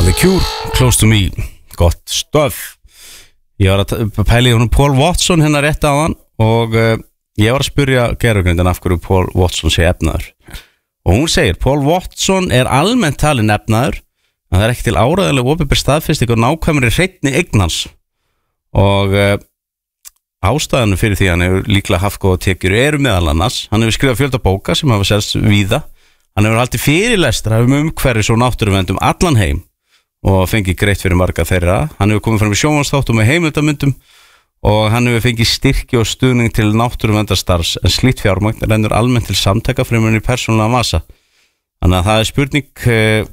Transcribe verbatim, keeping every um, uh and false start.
The Cure, Close to Me, gott stöf. Ég var að pæla í honum Paul Watson hérna rétt á hann og uh, ég var að spyrja gerfugrindin af hverju Paul Watson sé efnaður. Og hún segir, Paul Watson er almennt talin efnaður, en það er ekki til áræðilega opinber staðfesting og nákvæmri hreinni eignans. Og uh, ástæðan fyrir því hann hefur líklega haft góða tekjur eru meðal annars. Hann hefur skrifað fjölda bóka sem hafa selst víða. Hann hefur haldið fyrirlestra um umhverfis og náttúruvernd um allan heim og fengið greitt fyrir marga þeirra. Hann hefur komið fram í sjónvarpsþáttum með heimildamyndum og hann hefur fengið styrki og stuðning til náttúruverndarstarfs, en slíkt fjármagn rennur almennt til samtaka fremur en í persónulega massa. Þannig að það er spurning